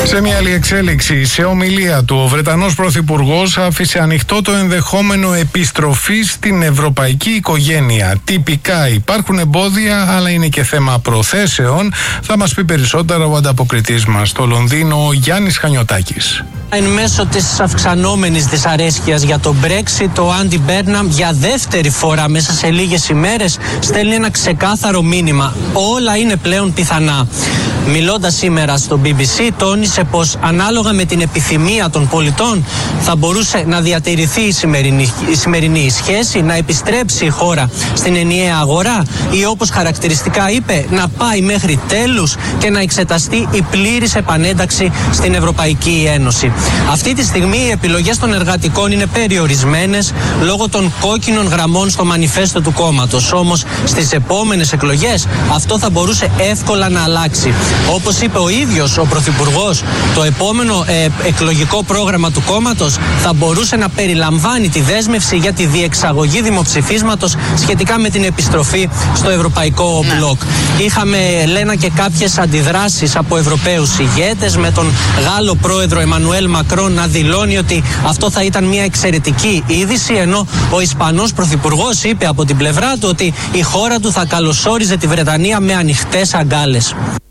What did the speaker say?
Σε μια άλλη εξέλιξη, σε ομιλία του, ο Βρετανός Πρωθυπουργός άφησε ανοιχτό το ενδεχόμενο επιστροφής στην ευρωπαϊκή οικογένεια. Τυπικά υπάρχουν εμπόδια, αλλά είναι και θέμα προθέσεων. Θα μας πει περισσότερα ο ανταποκριτής μας στο Λονδίνο, ο Γιάννης Χανιωτάκης. Εν μέσω της αυξανόμενης δυσαρέσκειας για το Brexit, ο Άντι Μπέρναμ για δεύτερη φορά μέσα σε λίγες ημέρες στέλνει ένα ξεκάθαρο μήνυμα. Όλα είναι πλέον πιθανά. Μιλώντας σήμερα στο BBC, τόνισε πως ανάλογα με την επιθυμία των πολιτών θα μπορούσε να διατηρηθεί η σημερινή σχέση, να επιστρέψει η χώρα στην ενιαία αγορά ή, όπως χαρακτηριστικά είπε, να πάει μέχρι τέλους και να εξεταστεί η πλήρης επανένταξη στην Ευρωπαϊκή Ένωση. Αυτή τη στιγμή οι επιλογές των εργατικών είναι περιορισμένες λόγω των κόκκινων γραμμών στο μανιφέστο του κόμματος. Όμως στις επόμενες εκλογές αυτό θα μπορούσε εύκολα να αλλάξει. Όπως είπε ο ίδιος ο Πρωθυπουργός, το επόμενο εκλογικό πρόγραμμα του κόμματος θα μπορούσε να περιλαμβάνει τη δέσμευση για τη διεξαγωγή δημοψηφίσματος σχετικά με την επιστροφή στο Ευρωπαϊκό Μπλοκ. Είχαμε, λένε, και κάποιες αντιδράσεις από Ευρωπαίους ηγέτες, με τον Γάλλο πρόεδρο Εμμανουέλ Μακρόν να δηλώνει ότι αυτό θα ήταν μια εξαιρετική είδηση, ενώ ο Ισπανός Πρωθυπουργός είπε από την πλευρά του ότι η χώρα του θα καλωσόριζε τη Βρετανία με ανοιχτές αγκάλες.